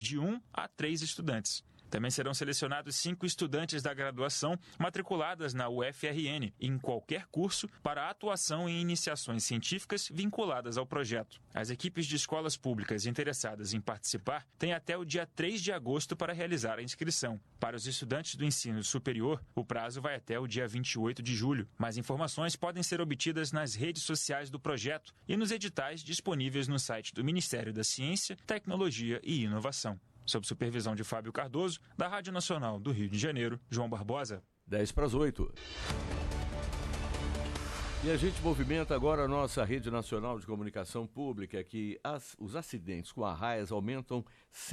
de 1 a 3 estudantes. Também serão selecionados 5 estudantes da graduação matriculadas na UFRN em qualquer curso para atuação em iniciações científicas vinculadas ao projeto. As equipes de escolas públicas interessadas em participar têm até o dia 3 de agosto para realizar a inscrição. Para os estudantes do ensino superior, o prazo vai até o dia 28 de julho. Mais informações podem ser obtidas nas redes sociais do projeto e nos editais disponíveis no site do Ministério da Ciência, Tecnologia e Inovação. Sob supervisão de Fábio Cardoso, da Rádio Nacional do Rio de Janeiro, João Barbosa. 7:50. E a gente movimenta agora a nossa rede nacional de comunicação pública, que os acidentes com arraias aumentam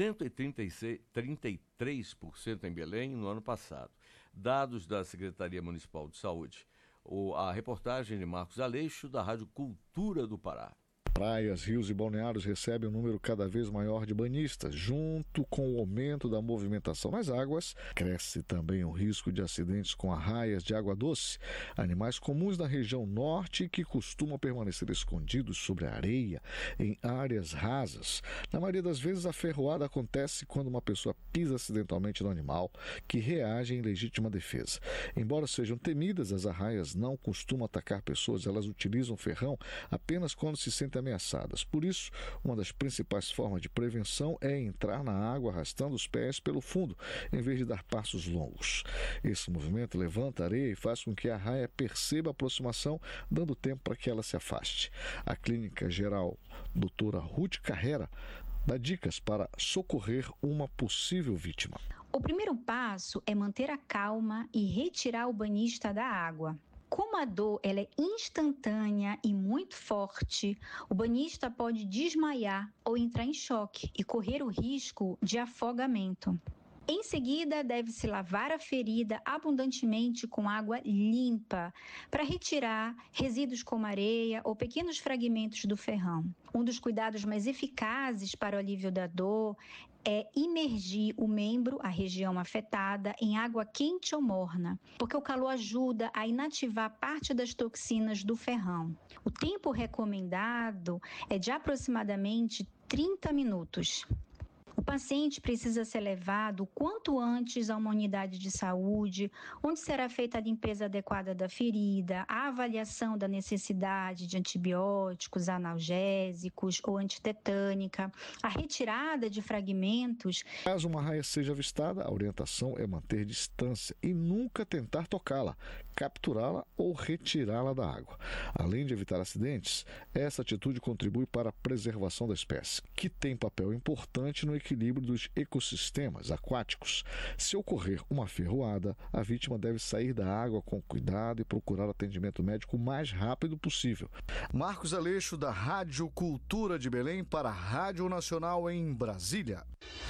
133% em Belém no ano passado. Dados da Secretaria Municipal de Saúde. A reportagem de Marcos Aleixo, da Rádio Cultura do Pará. Praias, rios e balneários recebem um número cada vez maior de banhistas. Junto com o aumento da movimentação nas águas, cresce também o risco de acidentes com arraias de água doce, animais comuns da região norte que costumam permanecer escondidos sobre a areia em áreas rasas. Na maioria das vezes, a ferroada acontece quando uma pessoa pisa acidentalmente no animal, que reage em legítima defesa. Embora sejam temidas, as arraias não costumam atacar pessoas, elas utilizam o ferrão apenas quando se sentem ameaçadas. Por isso, uma das principais formas de prevenção é entrar na água arrastando os pés pelo fundo, em vez de dar passos longos. Esse movimento levanta a areia e faz com que a arraia perceba a aproximação, dando tempo para que ela se afaste. A clínica geral doutora Ruth Carrera dá dicas para socorrer uma possível vítima. O primeiro passo é manter a calma e retirar o banhista da água. Como a dor ela é instantânea e muito forte, o banhista pode desmaiar ou entrar em choque e correr o risco de afogamento. Em seguida, deve-se lavar a ferida abundantemente com água limpa para retirar resíduos como areia ou pequenos fragmentos do ferrão. Um dos cuidados mais eficazes para o alívio da dor é imergir o membro, a região afetada, em água quente ou morna, porque o calor ajuda a inativar parte das toxinas do ferrão. O tempo recomendado é de aproximadamente 30 minutos. O paciente precisa ser levado o quanto antes a uma unidade de saúde, onde será feita a limpeza adequada da ferida, a avaliação da necessidade de antibióticos, analgésicos ou antitetânica, a retirada de fragmentos. Caso uma arraia seja avistada, a orientação é manter distância e nunca tentar tocá-la, capturá-la ou retirá-la da água. Além de evitar acidentes, essa atitude contribui para a preservação da espécie, que tem papel importante no equilíbrio dos ecossistemas aquáticos. Se ocorrer uma ferroada, a vítima deve sair da água com cuidado e procurar atendimento médico o mais rápido possível. Marcos Aleixo, da Rádio Cultura de Belém, para a Rádio Nacional em Brasília.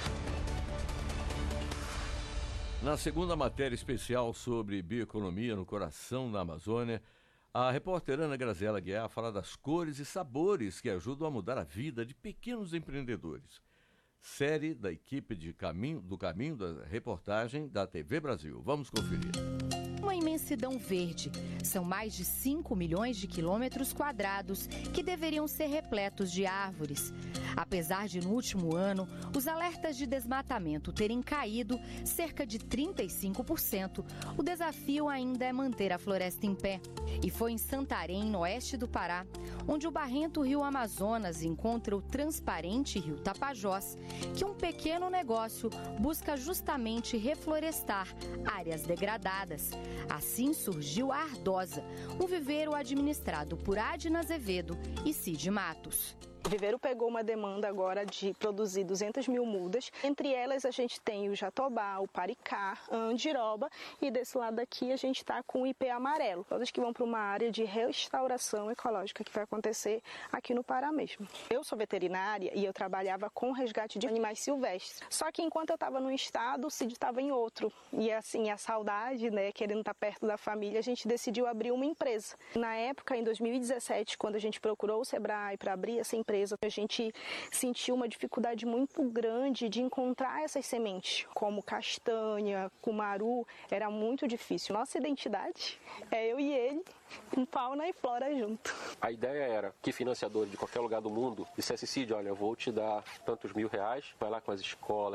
Na segunda matéria especial sobre bioeconomia no coração da Amazônia, a repórter Ana Graziela Guiar fala das cores e sabores que ajudam a mudar a vida de pequenos empreendedores. Série da equipe do Caminho da Reportagem da TV Brasil. Vamos conferir. Uma imensidão verde. São mais de 5 milhões de quilômetros quadrados que deveriam ser repletos de árvores. Apesar de, no último ano, os alertas de desmatamento terem caído cerca de 35%, o desafio ainda é manter a floresta em pé. E foi em Santarém, no oeste do Pará, onde o barrento rio Amazonas encontra o transparente rio Tapajós, que um pequeno negócio busca justamente reflorestar áreas degradadas. Assim surgiu a Ardosa, um viveiro administrado por Adna Azevedo e Cid Matos. O viveiro pegou uma demanda agora de produzir 200 mil mudas. Entre elas a gente tem o jatobá, o paricá, a andiroba e desse lado aqui a gente está com o ipê amarelo. Todas que vão para uma área de restauração ecológica que vai acontecer aqui no Pará mesmo. Eu sou veterinária e eu trabalhava com resgate de animais silvestres. Só que enquanto eu estava num estado, o Cid estava em outro. E assim, a saudade, né, querendo estar perto da família, a gente decidiu abrir uma empresa. Na época, em 2017, quando a gente procurou o Sebrae para abrir essa empresa, a gente sentiu uma dificuldade muito grande de encontrar essas sementes, como castanha, cumaru, era muito difícil. Nossa identidade é eu e ele, com fauna e flora junto. A ideia era que financiador de qualquer lugar do mundo dissesse: Cid, olha, eu vou te dar tantos R$1.000, vai lá com as escolas,